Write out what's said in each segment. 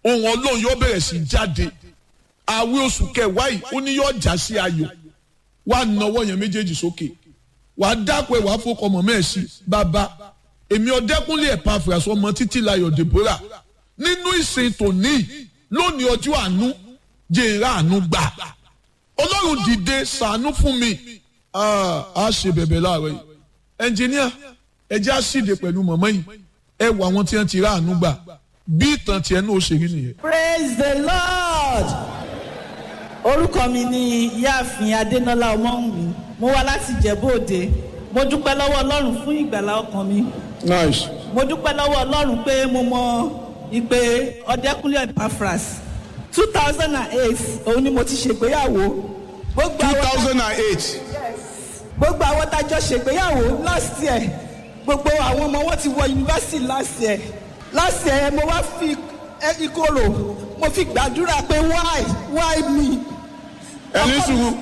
ohun Ọlọ́run yóò bẹ̀rẹ̀ sí jáde. Àwẹ̀ oṣù kẹwàá yìí ó ní yóò já sí ayọ̀. Wà á nawọ́ yẹn méjèèjì sókè. Wà á dápẹ́ wà á fọkọ̀ mọ̀ mẹ́ẹ̀sì. Bàbá èmi Ọdẹ́kúnlé Epaphras ọmọ Títílayọ̀ Deborah nínú ìsìn tòní lónìí ọjọ́ àánú jẹ́ra àánú gbà. Ọlọ́run dìde ṣàánú fún mi. A ṣe bẹ̀bẹ̀ láàárọ̀ yìí. Ẹnjìníà ẹ jẹ́ á ṣìde pẹ̀lú mọ̀mọ́ yìí. Ẹ wọ àwọn tí wọ́n ti rà àánú gbà. Bí ìtàn tiẹ̀ náà ó ṣe rí nìyẹn. Praise the Lord. Orúkọ mi ni Ìyáàfin Adénọ́lá Ọmọ́wùmí. Mo wá láti Ìjẹ̀bú Òde. Mo dúpẹ́ lọ́wọ́ Ọlọ́run fún ìgbàlá ọkàn mi. Nice. Mo dúpẹ́ lọ́wọ́ Ọlọ́run pé mo mọ ìpè Ọdẹ́kúnlé Epaphras. 2008 òun ni mo ti ṣègbéyàwó. 2008. Gbogbo àwọn tájọ ṣègbéyàwó last year. Gbogbo àwọn ọmọ wọn ti wọ yunifásitì last year. Last year mo wá fi ìkorò mo fi gbàdúrà pé why me. Ẹni sùúrù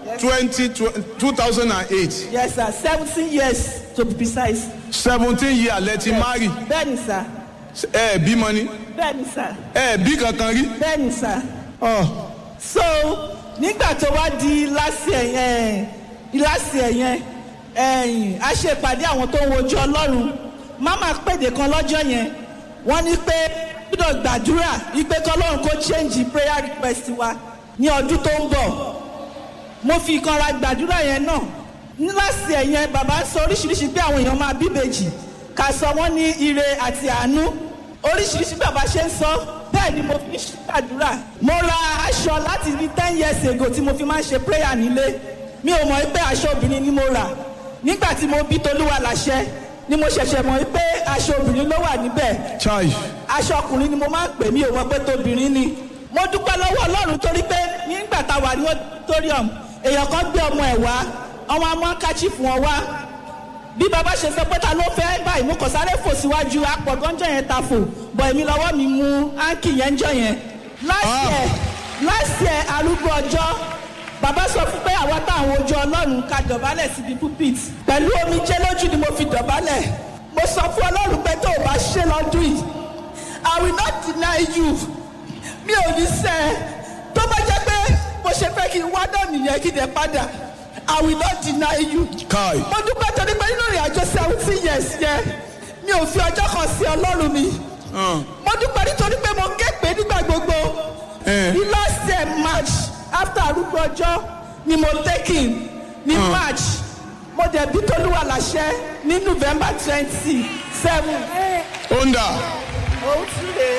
2008. Yes sir, 17 years to be precise. 17 years lẹ ti marry. Bẹ́ẹ̀ni sir. Ẹ bímọ ni. Bẹ́ẹ̀ni sir. Ẹ bí kankan rí. Bẹ́ẹ̀ni sir. Oh. So nígbà tó wá di last year yẹn a ṣe ìpàdé àwọn tó ń wojú Ọlọ́run. Mama pèdè kan lọ́jọ́ yẹn wọ́n ní pé gbọ́dọ̀ gbàdúrà wípé kọ́lọ́run kó change prayer request wa ní ọdún tó ń bọ̀. Mo fi ìkanra gbàdúrà yẹn náà. Ní last year yẹn bàbá ń sọ oríṣiríṣi pé àwọn èèyàn máa bíbejì ká sọ wọ́n ní ire àti àánú. Oríṣiríṣi bàbá ṣe ń sọ bẹ́ẹ̀ ni mo fi ṣàdúrà. Mo ra aṣọ láti ní 10 years ago tí mo fi máa ń ṣe prayer nílé. Mi ò mọ̀ pé aṣọ obìnrin ni mo rà. Nígbà tí mo bí Tolúwa láṣẹ ni mo ṣẹ̀ṣẹ̀ mọ̀ pé aṣọ obìnrin ló wà níbẹ̀. Aṣọ ọkùnrin ni mo máa ń pè, mi ò mọ̀ pé tóbìnrin ni. Mo dúpẹ́ lọ́wọ́ Ọlọ́run torí pé nígbà tá a wà ní auditorium èèyàn kan gbé ọmọ ẹ̀ wá ọmọ amọ́káchí fún ọ wá. Bí bàbá ṣe sọ pé ta ló fẹ́ báyìí mo kàn sáré fò síwájú apọ̀gánjọ́ yẹn ta fò bọ̀ èmi lọ́wọ́ mi mú áńkì yẹn jọ yẹn. Last year arúgbó ọjọ́ bàbá sọ fún pé àwa táwọn ojú Ọlọ́run ká dọ̀bálẹ̀ síbi pulpit pẹ̀lú omijé lójú ni mo fi dọ̀bálẹ̀. Mo sọ fún Ọlọ́run pé tó o bá ṣe lọ́dún yìí I will not deny you. Mi ò ní sẹ́ tó bá jẹ́ pé mo ṣe fẹ́ kí n wá náà nìyẹn kí n dẹ̀ padà I will not deny you. Mo dúpẹ́ torí pé nínú ìrìn àjò 17 years yẹn mi ò fi ọjọ́ kan sí Ọlọ́run mi. Mo dúpẹ́ nítorí pé mo ké pé nígbà gbogbo. Ní last year March after arúgbó ọjọ́ ni mo taking ní March mo dẹ̀ bí Tolúwa láṣẹ ní November 27. Onda. Ó tún lè.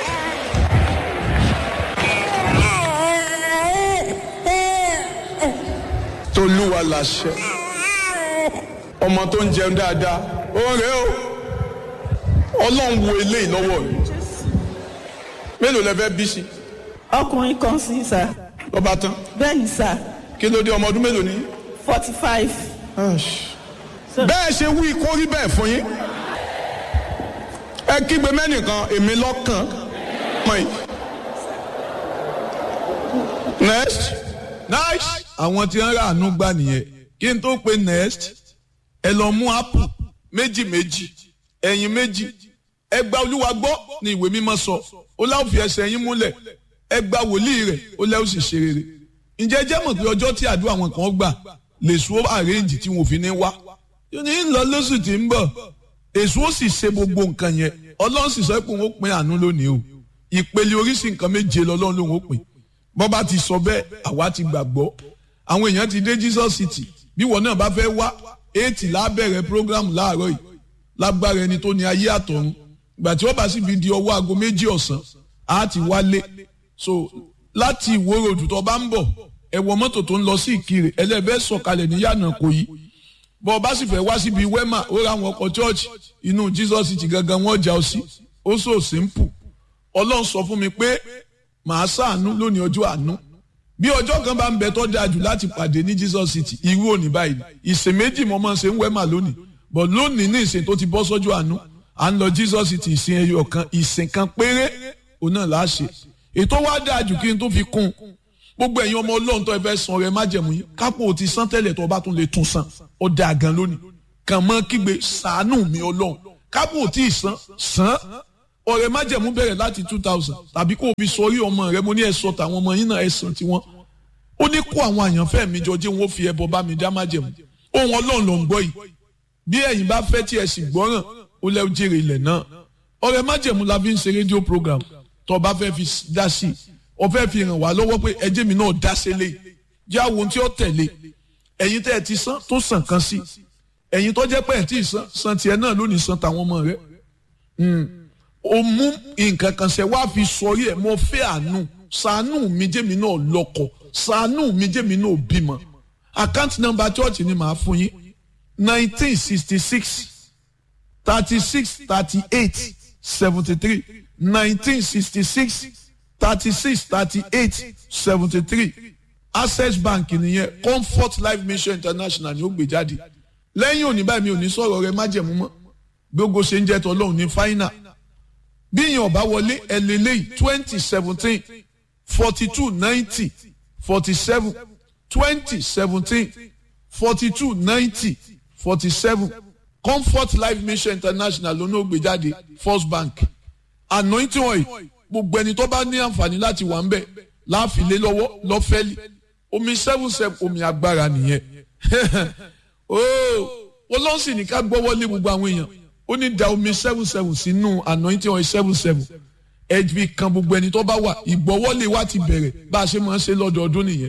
Tolúwa láṣẹ. Ọmọ tó ń jẹun dáadáa. Ó rẹ̀ o. Ọlọ́run wo eléyìí lọ́wọ́ mi. Mélòó lẹ fẹ́ bí sí? Ọkùnrin kan sí sà. Ọba tán. Bẹ́ẹ̀ni sà. Kí ló dé ọmọ ọdún mélòó ni? 45. Bẹ́ẹ̀ ṣe wí kó rí bẹ́ẹ̀ fún yín. Ẹ kígbe mẹ́nìkan èmi lọ́kàn. Next. Nice. Àwọn tí wọ́n rà àánú gbà nìyẹn. Kí n tó pe next, ẹ lọ mú apple méjì ẹyin méjì. Ẹ gba Olúwa gbọ́ ni ìwé mímọ́ sọ. Ó láò fi ẹsẹ̀ yín múlẹ̀. Ẹ gba wòlíì rẹ̀ ó lẹ́ ó sì ṣe rere. Ǹjẹ́ jẹ́ mọ̀ pé ọjọ́ tí àdúrà àwọn kan gbà lè so àrẹ́ǹjì tí wọn ò fi ní wá. Yóò ní lọ lóṣù tí ń bọ̀. Èso ó sì ṣe gbogbo nǹkan yẹn. Ọlọ́run sì sọ pé òun ó pín àánú lónìí o. Ìpele oríṣi nǹkan méje lọ́lọ́run lòun ó pín. Bọ́ bá ti sọ bẹ́ẹ̀ àwa ti gbàgbọ́. Àwọn èèyàn ti dé Jesus City. Bí wọn náà bá fẹ́ wá 8 lábẹ̀rẹ̀ program láàárọ̀ yìí. Lágbára ẹni tó ní ayé àtọ̀run. Ìgbà tí wọ́n bá sì fi di ọwọ́ aago 2 ọ̀sán, á ti wálé. So láti Ìwó Road tó bá ń bọ̀, ẹ wọ mọ́tò tó ń lọ sí Ìkirè, ẹlẹ́bẹ̀ẹ́ sọ̀kalẹ̀ ní Yànàkòyí. Bọ́ bá sì fẹ́ wá síbi Wema, ó ra àwọn ọkọ̀ church inú Jesus City gangan wọ́n jà ọ sí. Ó so simple. Ọlọ́run sọ fún mi pé màá ṣàánú lónìí ọjọ́ àánú. Bí ọjọ́ kan bá ń bẹ tó dáa jù láti pàdé ní Jesus City, irú òní báyìí. Ìsìn méjì mo máa ń ṣe ń Wema lónìí. But lónìí ní ìsìn tó ti bọ́ sọ́jọ́ àánú, à ń lọ Jesus City ìsìn ẹyọ kan, ìsìn kan péré, òun náà láà ṣe. Ètò wa dáa jù kí n tó fi kún. Gbogbo ẹ̀yin ọmọ Ọlọ́run tó ẹ fẹ́ san rẹ májẹ̀mú yín. Kápò ti san tẹ́lẹ̀ tó bá tún lè tún san. Ó dáa gan lónìí. Kàn mọ́ kígbe ṣàánú mi Ọlọ́run. Kápò tí ì san. ọ̀rẹ́ májẹ̀mú bẹ̀rẹ̀ láti 2000 tàbí kó o fi sọrí ọmọ rẹ mo ní ẹ̀sọ́ tàwọn ọmọ yín náà ẹ̀sán tiwọn ó ní kó àwọn àyànfẹ́ mi jọ jẹ́ wọn ó fi ẹbọ bá mi dá májẹ̀mú ohun Ọlọ́run ló ń gbọ́ yìí bí ẹ̀yin bá fẹ́ tí ẹ sì gbọ́ràn ó lẹ́ jèrè ilẹ̀ náà ọ̀rẹ́ májẹ̀mú la fi ń ṣe rédíò program tó bá fẹ́ fi dá sí i ó fẹ́ fi ràn wá lọ́wọ́ pé ẹjẹ́ mi náà dá sílé jẹ́ àwọn ohun tí ó tẹ̀lé ẹ̀yin tẹ́ ẹ ti san tó sàn kan sí ẹ̀yin tó jẹ́ pé ẹ̀ tí ì san tiẹ̀ náà lónìí san tàwọn ọmọ rẹ̀ o mú nǹkan kan ṣe wá fi sọrí ẹ̀ mo fẹ́ àánú ṣàánú mi jẹ́mi náà lọ́kọ ṣàánú mi jẹ́mi náà bímọ account number church ni màá fún yín 1966 36 38 73 1966 36 38 73 Access Bank nìyẹn Comfort Life Mission International ni ó gbé jáde lẹ́yìn òní báyìí mi ò ní sọ̀rọ̀ rẹ májẹ̀mú mọ́ gbogbo ṣe ń jẹ́ tọ́lọ́run ní final bí yẹn ọba wọlé ẹlẹ́lẹ́yìí 2017 42 90 47 2017 42 90 47 Comfort Life Mission International ló ní ó gbé jáde First Bank anointing oil gbogbo ẹni tó bá ní àǹfààní láti wà ń bẹ̀ láàfin lé lọ́wọ́ lọ́fẹ́lì omi 7 omi agbára nìyẹn Ọlọ́run sì ní ká gbọ́wọ́ lé gbogbo àwọn èèyàn ó ní da omi 7 sínú anointing oil 7 ẹbí kan gbogbo ẹni tó bá wà ìgbọ́wọ́lé wa ti bẹ̀rẹ̀ bá a ṣe máa ń ṣe lọ́dọọdún nìyẹn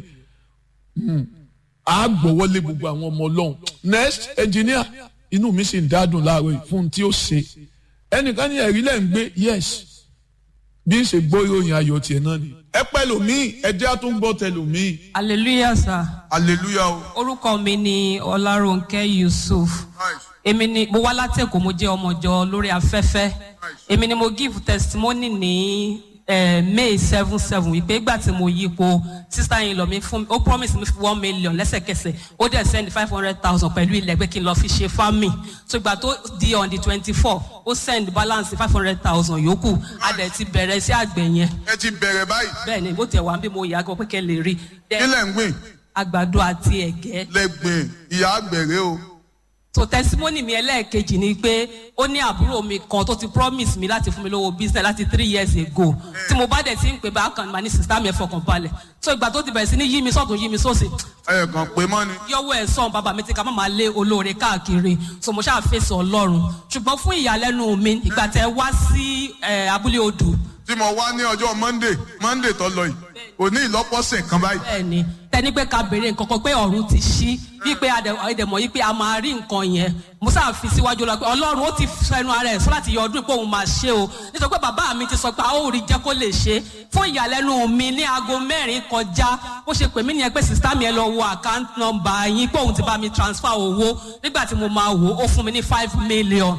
a gbọ́wọ́lé gbogbo àwọn ọmọ Ọlọ́run next engineer inú mi sì ń dádùn láàárọ̀ yìí fún tí ó ṣe ẹnìkan ní ẹ̀rí lẹ́ ń gbé yes bí ń ṣe gbọ́ ìròyìn ayọ̀ tiẹ̀ náà ni ẹ pẹ̀lú mi ẹjẹ́ á tún gbọ́ tẹ̀lú mi. hallelujah sir. hallelujah o. orúkọ mi ni Ọlárónkẹ́ Yusuf. èmi ni mo wá láti Èkó mo jẹ́ ọmọjọ lórí afẹ́fẹ́. èmi ni mo give testimony ní May 7 wípé ìgbà tí mo yípo sister yìí lọ mi fún ó promise mi 1 million lẹ́sẹ̀kẹsẹ̀ ó dẹ̀ send 500,000 pẹ̀lú ilẹ̀ pé kí n lọ fi ṣe farming so ìgbà tó di on the 24 ó send balance 500,000 yòókù a dẹ̀ ti bẹ̀rẹ̀ sí àgbẹ̀ yẹn. ẹ ti bẹ̀rẹ̀ báyìí. bẹ́ẹ̀ ni bó tẹ̀ wá bí mo yàgò pé kẹ́ lè rí. kí lẹ̀ ń gbìn. àgbàdo àti ẹ̀gẹ́. lẹ́gbìn ìyá àgbẹ̀rẹ̀ o. so testimony mi ẹlẹ́ẹ̀kejì ni pé ó ní àbúrò mi kan tó ti promise mi láti fún mi lówó business láti 3 years ago tí mo bá dẹ̀ ti ń pè bá kan mà ní sister mi ẹ fọkàn balẹ̀ so ìgbà tó ti bẹ̀rẹ̀ sí ní yí mi sọ́tún yí mi sósì. ẹ kàn pé mọ́ ni. yọwọ́ ẹ̀ sọ̀n bàbá mi ti ká má máa lé olóore káàkiri so mo ṣáà fèsì Ọlọ́run ṣùgbọ́n fún ìyàlẹ́nu mi ìgbà tẹ wá sí abúlé odò. tí mo wá ní ọjọ́ Monday tó lọ yìí kò ní ìlọ́pọ̀sẹ̀ kan báyìí. bẹ́ẹ̀ni tẹni pé ká béèrè nǹkan kan pé ọ̀run ti ṣí wípé àdèmọ̀ yìí pé a máa rí nǹkan yẹn mo sáà fi síwájú lọ pé Ọlọ́run ó ti fẹnu ara ẹ̀ sọ láti yọ ọdún pé òun máa ṣe o nítorí pé bàbá mi ti sọ pé a ó rí jẹ́ kó lè ṣe fún ìyàlẹ́nu mi ní aago 4 kọjá ó ṣe pè mí nìyẹn pé sista mi ẹ lọ wo account number yín pé òun ti bá mi transfer owó nígbà tí mo máa wò ó fún mi ní 5 million.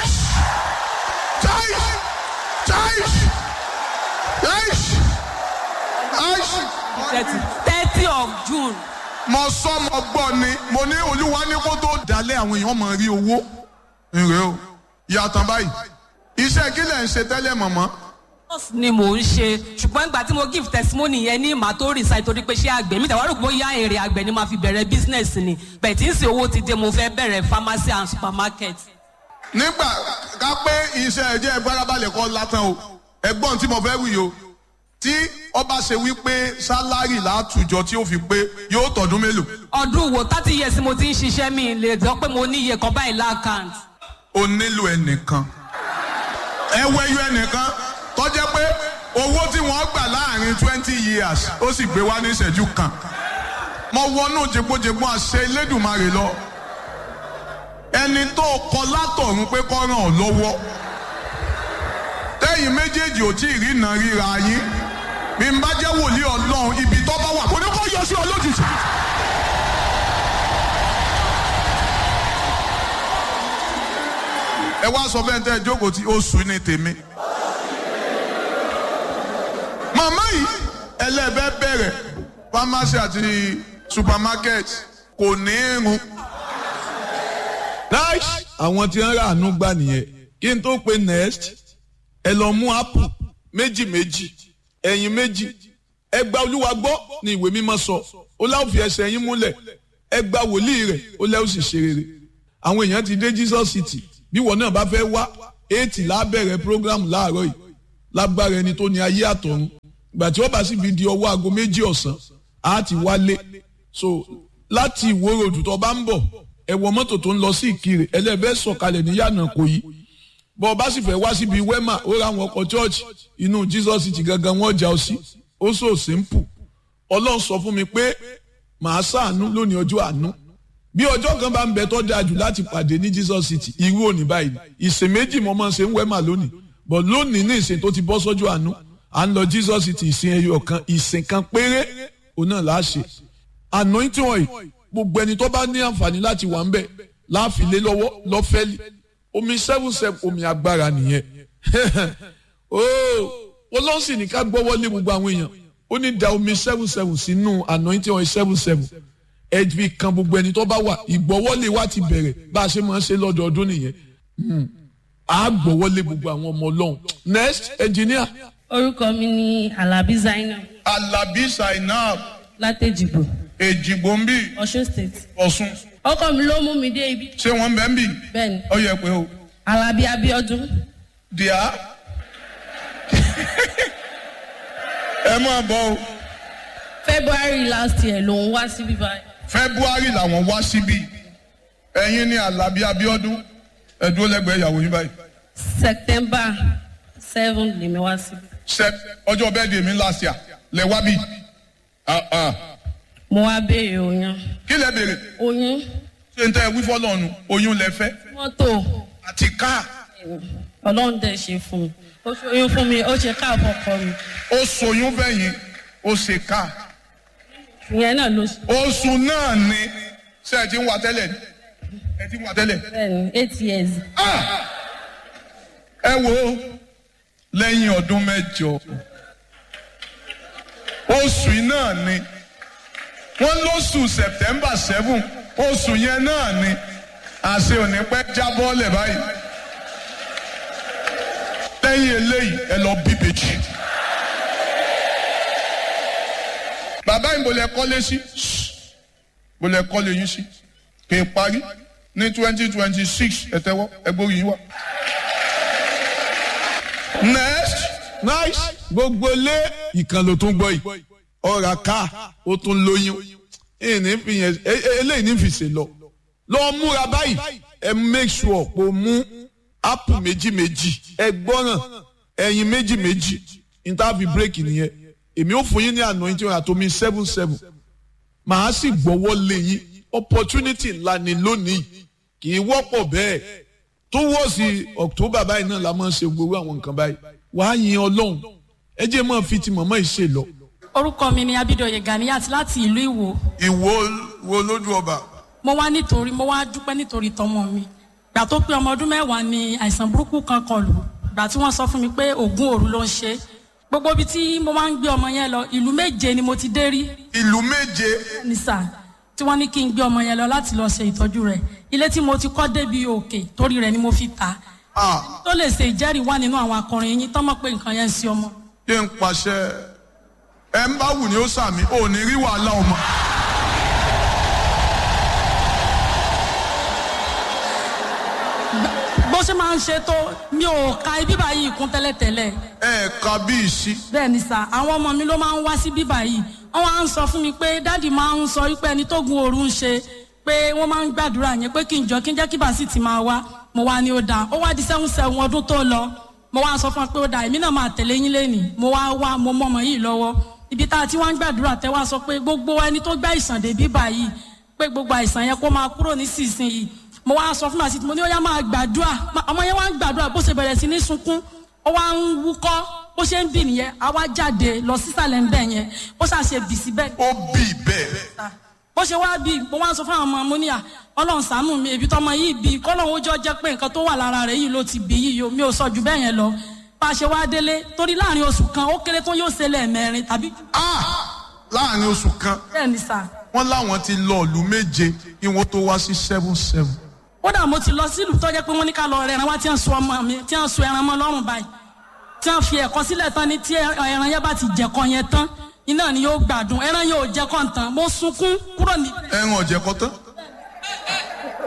Thirty of June. mo sọ mo gbọ́ ni mo ní Olúwa ní kó tó dalẹ̀ àwọn èèyàn máa rí owó. ǹrẹ́ o yàtọ̀ báyìí iṣẹ́ kí lẹ̀ ń ṣe tẹ́lẹ̀ mọ̀mọ́. ni mò ń ṣe ṣùgbọ́n ìgbà tí mo give testimony yẹn ní ìmà tó resign torí pé ṣé àgbẹ̀ mi tẹ̀wá rò pé ó yá èrè àgbẹ̀ ni máa fi bẹ̀rẹ̀ business ni bẹ́ẹ̀ tí ń ṣe owó ti dé mo fẹ́ bẹ̀rẹ̀ pharmacy and supermarket. nígbà ká pé iṣẹ́ ẹ̀jẹ̀ ìgbárabalẹ̀ kọ́ látàn o ẹ̀gbọ́n tí mo fẹ́ wí o tí ọba ṣe wípé sálárì látùjọ tí ó fi pé yóò tọdún mélòó. ọdún wo 30 years mo ti ń ṣiṣẹ́ mi lè sọ pé mo ní iye kan báyìí lákàntì. o nílò ẹnìkan ẹwẹ́yọ ẹnìkan tó jẹ́ pé owó tí wọ́n gbà láàrin 20 years ó sì gbé wá ní ìṣẹ́jú kan mo wọnú jẹgbójẹgbó àṣẹ Elédùmarè lọ ẹni tó kọ látọ̀run pé kó ràn ọ́ lọ́wọ́ tẹ́yìn méjèèjì ò tí ì rí iná ríra yín bí n bá jẹ́ wòlíì Ọlọ́run ibi tó bá wà kò ní kó yọ sí ọ lójijì. ẹ wá sọ fẹ́ tẹ́ ẹ jókòó tí oṣù ní tèmi. màmá yìí ẹlẹ́bẹ̀ bẹ̀rẹ̀ pharmacy àti supermarket kò ní irun. nice àwọn tí wọ́n rà àánú gbà nìyẹn kí n tó pe next ẹ lọ mú apple méjì ẹyin méjì ẹ gba Olúwa gbọ́ ní ìwé mímọ́ sọ ó láwọn fi ẹsẹ̀ yín múlẹ̀ ẹ gba wòlíì rẹ̀ ó lẹ́wọ́ sì ṣe rere àwọn èèyàn ti dé Jesus City bí wọn náà bá fẹ́ wá 8 lábẹ̀rẹ̀ program láàárọ̀ yìí lágbára ẹni tó ní ayé àtọ̀run ìgbà tí ó bá sì fi di ọwọ́ aago 2 ọ̀sán á ti wálé so láti Ìwó Road tó bá ń bọ̀ ẹ wọ mọ́tò tó ń lọ sí Ìkirè ẹlẹ́bẹ̀ẹ́ sọ̀kalẹ̀ ní yànnà Ìkòyí bọ́ ọ bá sì fẹ́ wá síbi wema ó ra àwọn ọkọ̀ church inú Jesus City gangan wọ́n jà ọ sí ó so simple Ọlọ́run sọ fún mi pé màá ṣàánú lónìí ọjọ́ àánú bí ọjọ́ kan bá ń bẹ tó dáa jù láti pàdé ní Jesus City irú òní báyìí ìsìn méjì mo máa ń ṣe ń wema lónìí but lónìí ní ìsìn tó ti bọ́ sọ́jọ́ àánú à ń lọ Jesus City ìsìn ẹyọ kan ìsìn kan péré òun náà là á ṣe anointing oil gbogbo ẹni tó bá ní àǹfààní láti wà ń bẹ̀ láàfin lé lọ́wọ́ lọ́fẹ́lì omi 7-7 omi agbára nìyẹn Ọlọ́run sì ní ká gbọ́wọ́ lé gbogbo àwọn èèyàn ó ní da omi 7-7 sínú anointing oil 7-7 ẹ̀jẹ̀ kan gbogbo ẹni tó bá wà ìgbọ́wọ́lé wa ti bẹ̀rẹ̀ bá a ṣe máa ń ṣe lọ́dọọdún nìyẹn a gbọ́wọ́lé gbogbo àwọn ọmọ Ọlọ́run next engineer. Orúkọ mi ni Alabi Zainab. Alabi Zainab. Láti Èjìgbò. Èjìgbò ń bì. Ọ̀ṣun state. Ọ̀ṣun. Ọkọ mi ló mú mi dé ibi. Ṣé wọ́n ń bẹ ń bì? Bẹ́ẹ̀ni. Ó yẹ pé o. Alabi Abíọ́dún. Díà. Ẹ máa bọ̀ o. February last year ló ń wá síbí báyìí. February làwọn wá síbí. Ẹ̀yin ni Alabi Abíọ́dún. Ẹ dúró lẹ́gbẹ̀ẹ́ ìyàwó yín báyìí. September 7 lèmi wá síbí. Ọjọ́ birthday mi last year lẹ wá bí. Mo wá béèrè oyún. Kí lẹ béèrè? Oyún. Ṣé n tẹ́ wí fọ́lọ́run oyún lẹ fẹ́? Mọ́tò. Àti káà. Ọlọ́run dẹ̀ ṣe fún mi. Ó ṣe oyún fún mi, ó ṣe káà fọkọ mi. Ó ṣoyún fẹ̀yìn, ó ṣe káà. Ìyẹn náà ló ṣe. Oṣù náà ni ṣé ẹ ti ń wá tẹ́lẹ̀ ni? Ẹ ti ń wá tẹ́lẹ̀? Bẹ́ẹ̀ni 8 years. Ẹ wo lẹ́yìn ọdún 8 oṣù náà ni wọ́n lóṣù September 7 oṣù yẹn náà ni àṣẹ òní pẹ́ jábọ́lẹ̀ báyìí lẹ́yìn eléyìí ẹ lọ bí bèjì. Bàbá yìí bolẹ̀ kọ́lé sí bolẹ̀ kọ́lé yín sí kì í parí ní 2026 ẹ tẹ́wọ́ ẹgbórí yín wá. Next. Nice. Gbogbo ilé ìkànnì tó ń gbọ́ yìí ọ̀rà ká ó tún lóyún ìní fi yẹn eléyìí ní fi ṣe lọ múra báyìí ẹ make sure pé o mú apple 2 ẹ gbọ́ràn ẹyin 2 interview break nìyẹn èmi ò fún yín ní anointing àtomi 7-7 màá sì gbọ́wọ́ lé yín opportunity ńlá ni lónìí kì í wọ́pọ̀ bẹ́ẹ̀ tó wọ́ sí October báyìí náà la máa ń ṣe gbogbo àwọn nǹkan báyìí wàá yin Ọlọ́run ẹ jẹ́ máa fi ti mọ̀mọ́ ìṣe lọ. Orúkọ mi ni Abidoye Ganiyat láti ìlú Ìwó. Ìwó wo lójú ọba. Mo wá dúpẹ́ nítorí tọmọ mi. Ìgbà tó pé ọmọ ọdún 10 ni àìsàn burúkú kan kọlù. Ìgbà tí wọ́n sọ fún mi pé ògún òru ló ń ṣe. Gbogbo ibi tí mo máa ń gbé ọmọ yẹn lọ ìlú 7 ni mo ti dé rí. Ìlú 7. Ní sà tí wọ́n ní kí n gbé ọmọ yẹn lọ láti lọ ṣe ìtọ́jú rẹ̀. Ilé tí mo ti kọ́ débi òkè torí rẹ̀ ni mo fi tà. Tó lè ṣe ìjẹ́rìí wá nínú àwọn akọrin yín tọ́mọ̀ pé nǹkan yẹn ń ṣe ọmọ. Kí n pàṣẹ ẹ ń bá wù ní ó sàmì ò ní rí wàhálà ọmọ. Bó ṣe máa ń ṣe tó mi ò ka bíbá yìí kún tẹ́lẹ̀tẹ́lẹ̀. Ẹ ka bí ìsí. Bẹ́ẹ̀ni sà àwọn ọmọ mi ló máa ń wá sí bíbá yìí wọ́n wá ń sọ fún mi pé dáàdì máa ń sọ wípé ẹni tó gun òru ń ṣe pé wọ́n máa ń gbàdúrà yẹn pé kí n jọ kí n jẹ́ kí bàásì ti máa wá mo wá ní ó dáa ó wá di 7-7 ọdún tó lọ mo wá sọ fún ọ pé ó dáa èmi náà máa tẹ̀lé yín lẹ́nìí mo wá mo mọ ọmọ yìí lọ́wọ́ ibi tá a ti wá ń gbàdúrà tẹ́ wá sọ pé gbogbo ẹni tó gbá àìsàn dé bíbá yìí pé gbogbo àìsàn yẹn kó máa kúrò nísinsìnyí mo wá sọ fún màsí mo ní ó yá máa gbàdúrà ọmọ yẹn wá ń gbàdúrà bó ṣe bẹ̀rẹ̀ sí ní sunkún ó wá ń wúkọ́ bó ṣe ń bì nìyẹn a wá jáde lọ sísàlẹ̀ ń bẹ̀ yẹn ó ṣàṣe bì sí bẹ́ẹ̀. ó bì bẹ́ẹ̀. bó ṣe wá bì mo wá sọ fún àwọn ọmọ mo ní à Ọlọ́run ṣàánú mi èbí tọmọ yìí bì kọ́lọ́run ó jọ jẹ́ pé nǹkan tó wà lára rẹ̀ yìí ló ti bì yìí mi ò sọ jù bẹ́ẹ̀ yẹn lọ bá a ṣe wá délé torí láàrin oṣù kan ó kéré tó yóò ṣe lẹ́ẹ̀mẹrin tàbí. láàrin oṣù kan. bẹ́ẹ̀ ni sà. wọ́n láwọn ti lọ ìlú 7 kí wọ́n tó wá sí 7-7. kódà mo ti lọ sílùú tó jẹ́ pé wọ́n ní ká lọ rẹran wá tí wọ́n so ọmọ mi tí wọ́n so ẹran mọ́ lọ́rùn báyìí tí wọ́n fi ẹ̀kọ́ sílẹ̀ tán ni tí ẹran yẹn bá ti jẹ̀kọ́ yẹn tán iná ni yóò gbádùn ẹran yóò jẹ̀kọ́ tán mo sunkún kúrò ní. ẹran ò jẹ̀kọ́ tán.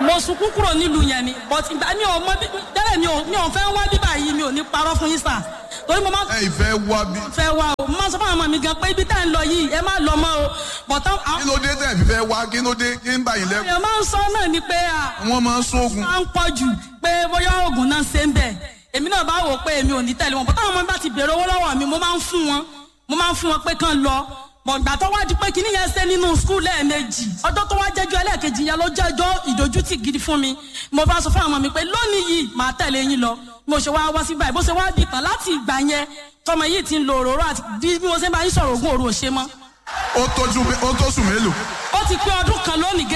mo sunkún kúrò nílùú yẹn ni but ìgbà mi ò mọ bí tẹ́lẹ̀ mi ò fẹ́ wá bíbá yìí mi ò ní parọ́ fún yín sà torí mo máa ẹ ìfẹ́ wá bí. fẹ́ wá o mo máa sọ fún àwọn ọmọ mi gan pé ibi tá à ń lọ yìí ẹ má lọ mọ́ o but kí ló dé tẹ̀ fífẹ́ wá kí ló dé kí ń bá yín lẹ́kọ̀ọ́. èèyàn máa ń sọ náà ni pé wọ́n máa ń sóògùn. máa ń pọ̀ jù pé bóyá oògùn náà ṣe ń bẹ̀ èmi náà bá wò pé èmi ò ní tẹ̀lé wọn but táwọn ọmọ mi bá ti bèrè owó lọ́wọ́ mi mo máa ń fún wọn pé kán lọ mọ̀gbà tó wá di pé kíní yẹn ṣe nínú skul lẹ́ẹ̀mejì ọjọ́ tó wá jẹ́jọ́ ẹlẹ́ẹ̀kejì yẹn ló jẹ́jọ́ ìdójútì gidi fún mi mo bá sọ fún àwọn ọmọ mi pé lónìí yìí màá tẹ̀lé yín lọ mo ṣe wá sí báyìí bó ṣe wá di tán láti ìgbà yẹn tọmọ yìí ti ń lo òróró àti bí mo ṣe bá yín sọ̀rọ̀ ògùn òru òṣè mọ́. ó tó sùn mélòó. ó ti pé ọdún kan lónìí